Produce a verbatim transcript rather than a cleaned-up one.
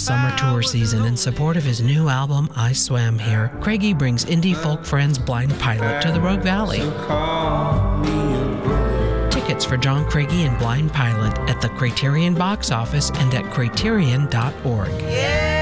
summer tour season in support of his new album, I Swam Here, Craigie brings indie folk friends Blind Pilot to the Rogue Valley. Tickets for John Craigie and Blind Pilot at the Criterion box office and at criterion dot org. Yeah.